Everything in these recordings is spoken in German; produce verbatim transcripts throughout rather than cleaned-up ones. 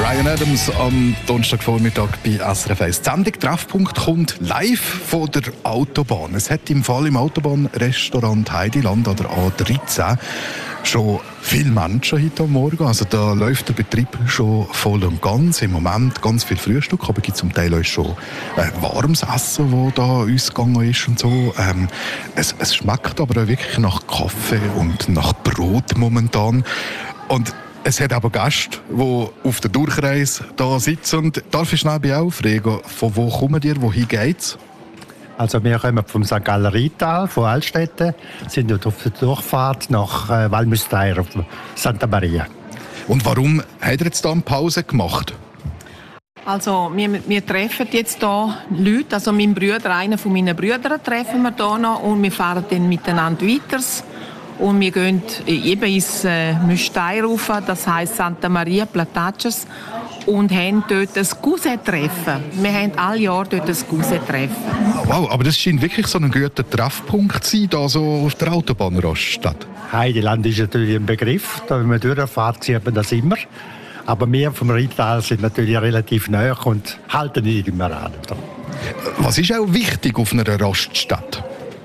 Bryan Adams am Donnerstagvormittag bei S R F eins. Die Sendung «Treffpunkt» kommt live von der Autobahn. Es hat im Fall im Autobahnrestaurant Heidiland an der A dreizehn schon viele Menschen heute am Morgen. Also da läuft der Betrieb schon voll und ganz. Im Moment ganz viel Frühstück, aber es gibt zum Teil auch schon äh, warmes Essen, das da uns gegangen ist und so. Ähm, es, es schmeckt aber auch wirklich nach Kaffee und nach Brot momentan. Und es hat aber Gäste, die auf der Durchreise da sitzen. Und darf ich schnell bei aufregen, von wo kommen ihr, wohin geht's? Also wir kommen vom Sankt Galler Rheintal, von Altstätten, sind dort auf der Durchfahrt nach äh, Valmüsteir, auf Santa Maria. Und warum habt ihr jetzt da eine Pause gemacht? Also wir, wir treffen jetzt hier Leute, also mein Bruder, einer von meinen Brüdern treffen wir hier noch und wir fahren dann miteinander weiter. Und wir gehen eben ins äh, Müsteir rauf, das heisst Santa Maria Plataces, und haben dort ein Cousin-Treffen. Wir haben alle Jahre dort ein Cousin-Treffen. Wow, aber das scheint wirklich so ein guter Treffpunkt zu sein, da so auf der Autobahnraststätte. Heidiland ist natürlich ein Begriff, da wenn man durchfährt, sieht man das immer. Aber wir vom Rheintal sind natürlich relativ nahe und halten nicht immer an. Was ist auch wichtig auf einer Raststätte?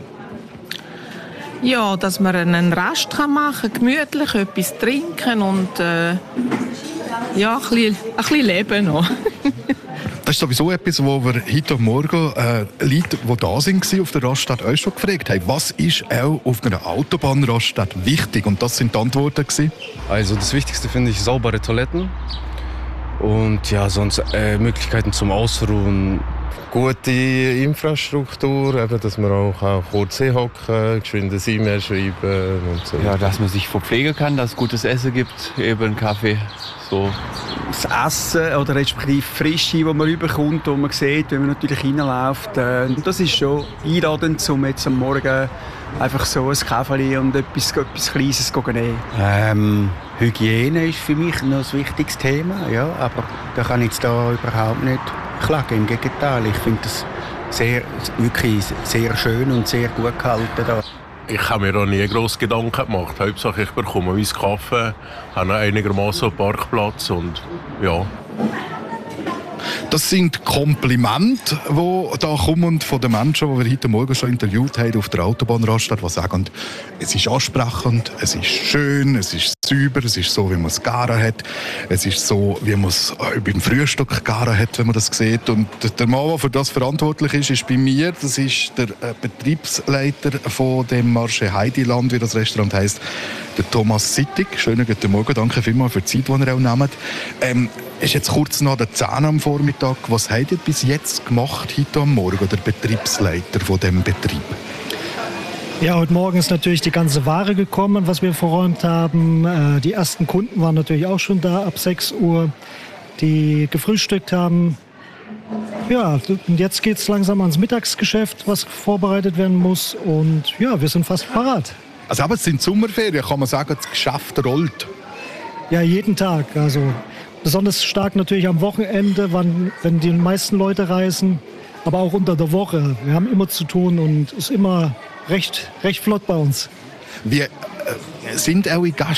Ja, dass man einen Rast machen kann, gemütlich etwas trinken und äh, ja, ein bisschen, ein bisschen leben noch. Das ist sowieso etwas, wo wir heute Morgen äh, Leute, die da waren auf der Raststätte, euch schon gefragt haben. Was ist auch auf einer Autobahnraststätte wichtig? Und das sind die Antworten gewesen. Also das Wichtigste finde ich saubere Toiletten und ja, sonst äh, Möglichkeiten zum Ausruhen. Gute Infrastruktur, eben, dass man auch, auch kurz hocken, geschwindes E-Mail schreiben und so. Ja, dass man sich verpflegen kann, dass es gutes Essen gibt, eben Kaffee, so. Das Essen oder respektive Frische, das man überkommt, das man sieht, wenn man natürlich reinläuft. Äh, das ist schon einladend, um jetzt am Morgen einfach so ein Kaffee und etwas, etwas Kleines zu nehmen. Ähm, Hygiene ist für mich noch ein wichtiges Thema, ja, aber da kann ich jetzt da überhaupt nicht klagen. Im Gegenteil, ich finde das sehr, wirklich sehr schön und sehr gut gehalten da. Ich habe mir auch nie grosse Gedanken gemacht. Hauptsache ich bekomme meinen Kaffee, habe einigermaßen einen Parkplatz und ja. Das sind Komplimente, die da kommen von den Menschen, die wir heute Morgen schon interviewt haben auf der Autobahnraststätte, die sagen, es ist ansprechend, es ist schön, es ist sauber, es ist so, wie man es garen hat, es ist so, wie man es beim Frühstück garen hat, wenn man das sieht. Und der Mann, der für das verantwortlich ist, ist bei mir. Das ist der Betriebsleiter von dem Marché Heidiland, wie das Restaurant heisst, der Thomas Sittig. Schönen guten Morgen, danke vielmals für die Zeit, die ihr auch nehmt. Ähm, ist jetzt kurz nach der zehn am Vormittag. Was habt ihr bis jetzt gemacht, heute am Morgen, der Betriebsleiter von dem Betrieb? Ja, heute Morgen ist natürlich die ganze Ware gekommen, was wir verräumt haben. Die ersten Kunden waren natürlich auch schon da ab sechs Uhr, die gefrühstückt haben. Ja, und jetzt geht es langsam ans Mittagsgeschäft, was vorbereitet werden muss. Und ja, wir sind fast parat. Also aber es sind Sommerferien, kann man sagen, das Geschäft rollt. Ja, jeden Tag. Also besonders stark natürlich am Wochenende, wann, wenn die meisten Leute reisen, aber auch unter der Woche. Wir haben immer zu tun und es ist immer recht, recht flott bei uns. Wie äh, sind eure Gäste